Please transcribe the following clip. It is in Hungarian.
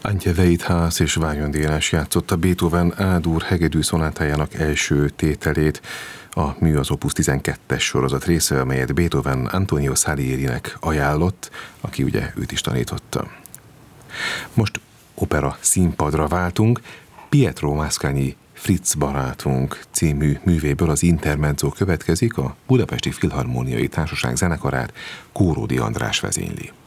Antje Weithaus és Ványon Dénes játszotta Beethoven A-dur hegedű szonátájának első tételét. A mű az Opus 12-es sorozat része, amelyet Beethoven Antonio Salierinek ajánlott, aki ugye őt is tanította. Most opera színpadra váltunk. Pietro Mascagni Fritz barátunk című művéből az intermezzo következik, a Budapesti Filharmóniai Társaság zenekarát Kóródi András vezényli.